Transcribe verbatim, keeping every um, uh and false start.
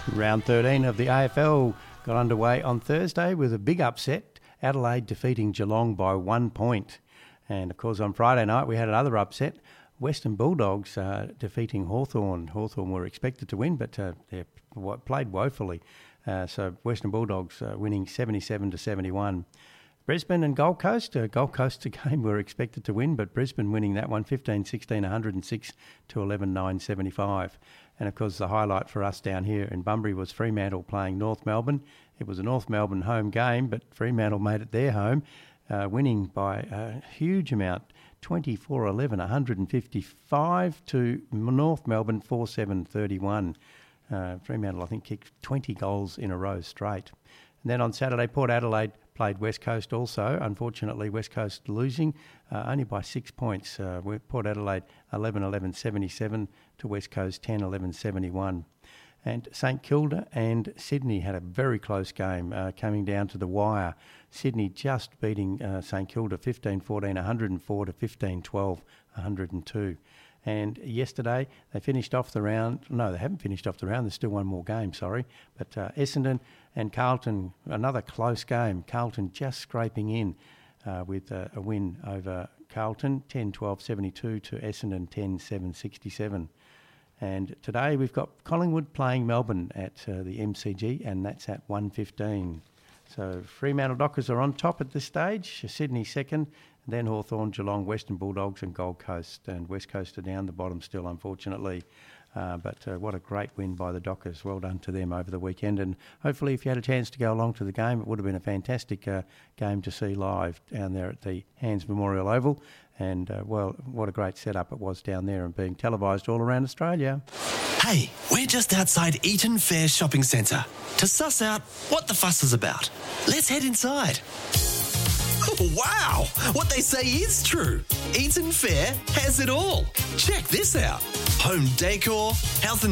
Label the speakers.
Speaker 1: Round thirteen of the A F L got underway on Thursday with a big upset, Adelaide defeating Geelong by one point. And, of course, on Friday night we had another upset, Western Bulldogs uh, defeating Hawthorn. Hawthorn were expected to win, but uh, they played woefully. Uh, so Western Bulldogs uh, winning seventy-seven to seventy-one. Brisbane and Gold Coast. Uh, Gold Coast, a game we were expected to win, but Brisbane winning that one fifteen sixteen, one hundred six to eleven nine seventy-five. And, of course, the highlight for us down here in Bunbury was Fremantle playing North Melbourne. It was a North Melbourne home game, but Fremantle made it their home, uh, winning by a huge amount, twenty-four eleven, one hundred fifty-five to North Melbourne, four seven thirty-one. Uh, Fremantle, I think, kicked twenty goals in a row straight. And then on Saturday, Port Adelaide played West Coast also. Unfortunately, West Coast losing uh, only by six points. Uh, Port Adelaide eleven eleven seventy-seven to West Coast ten eleven seventy-one. And St Kilda and Sydney had a very close game, uh, coming down to the wire. Sydney just beating uh, St Kilda fifteen fourteen, one hundred four to fifteen twelve, one hundred two. And yesterday they finished off the round. No, they haven't finished off the round. There's still one more game, sorry. But uh, Essendon and Carlton, another close game. Carlton just scraping in uh, with uh, a win over Carlton, ten twelve seventy-two to Essendon, ten seven sixty-seven. And today we've got Collingwood playing Melbourne at uh, the M C G, and that's at one fifteen. So Fremantle Dockers are on top at this stage, Sydney second, and then Hawthorn, Geelong, Western Bulldogs and Gold Coast. And West Coast are down the bottom still, unfortunately. Uh, but uh, what a great win by the Dockers. Well done to them over the weekend. And hopefully if you had a chance to go along to the game, it would have been a fantastic uh, game to see live down there at the Hands Memorial Oval. And, uh, well, what a great setup it was down there and being televised all around Australia.
Speaker 2: Hey, we're just outside Eaton Fair Shopping Centre to suss out what the fuss is about. Let's head inside. Oh, wow! What they say is true. Eaton Fair has it all. Check this out. Home decor, health and